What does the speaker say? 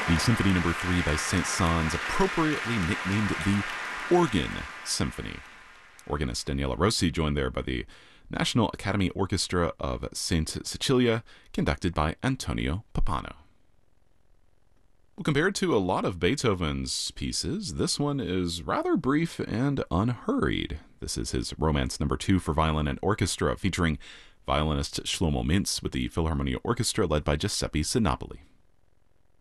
The Symphony Number 3 by Saint-Saëns, appropriately nicknamed the Organ Symphony. Organist Daniela Rossi joined there by the National Academy Orchestra of St. Cecilia, conducted by Antonio Pappano. Well, compared to a lot of Beethoven's pieces, this one is rather brief and unhurried. This is his Romance Number 2 for violin and orchestra, featuring violinist Shlomo Mintz with the Philharmonia Orchestra led by Giuseppe Sinopoli.